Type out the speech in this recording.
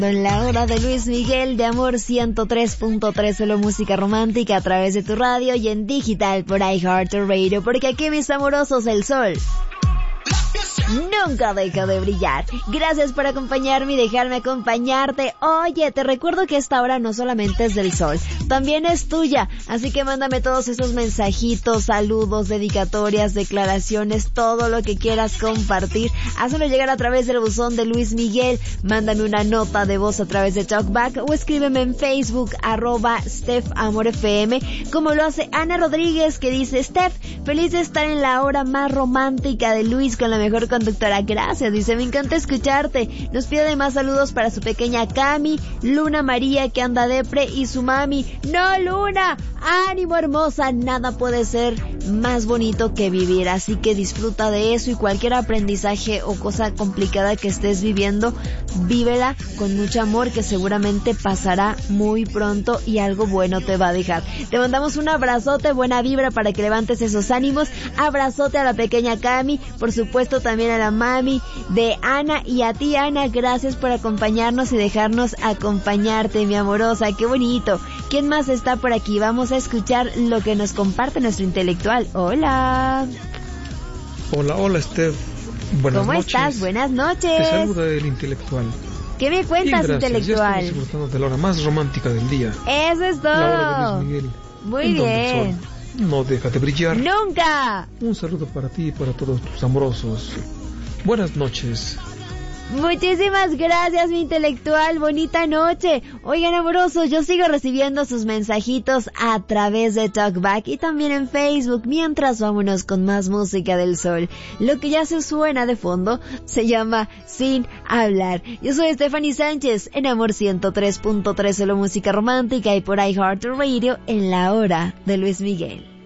En la hora de Luis Miguel de Amor 103.3, solo música romántica a través de tu radio y en digital por iHeartRadio, porque aquí, mis amorosos, el sol nunca deja de brillar. Gracias por acompañarme y dejarme acompañarte. Oye, te recuerdo que esta hora no solamente es del sol, también es tuya. Así que mándame todos esos mensajitos, saludos, dedicatorias, declaraciones, todo lo que quieras compartir. Hazlo llegar a través del buzón de Luis Miguel. Mándame una nota de voz a través de TalkBack o escríbeme en Facebook, @StephAmorFM, como lo hace Ana Rodríguez, que dice: Steph, feliz de estar en la hora más romántica de Luis con la mejor conductora. Gracias, dice, me encanta escucharte. Nos pide además saludos para su pequeña Cami, Luna María, que anda depre, y su mami. No, Luna, ánimo, hermosa, nada puede ser más bonito que vivir, así que disfruta de eso, y cualquier aprendizaje o cosa complicada que estés viviendo, vívela con mucho amor, que seguramente pasará muy pronto y algo bueno te va a dejar. Te mandamos un abrazote, buena vibra para que levantes esos ánimos. Abrazote a la pequeña Cami, por supuesto también a la mami de Ana, y a ti, Ana, gracias por acompañarnos y dejarnos acompañarte, mi amorosa, qué bonito. ¿Quién más está por aquí? Vamos a escuchar lo que nos comparte nuestro intelectual. Hola. Hola, Steph. Buenas ¿Cómo noches. estás? Buenas noches. Te saluda el intelectual. ¿Qué me cuentas, gracias, intelectual? Ya estamos disfrutando de la hora más romántica del día. Eso es todo. La hora de Luis Miguel. Muy en donde bien. el sol no deja de brillar. ¡Nunca! Un saludo para ti y para todos tus amorosos. Buenas noches. Muchísimas gracias, mi intelectual. Bonita noche. Oigan, amorosos, yo sigo recibiendo sus mensajitos a través de TalkBack y también en Facebook. Mientras, vámonos con más música del sol. Lo que ya se suena de fondo se llama Sin Hablar. Yo soy Stephanie Sánchez en Amor 103.3, solo música romántica, y por iHeartRadio en la hora de Luis Miguel.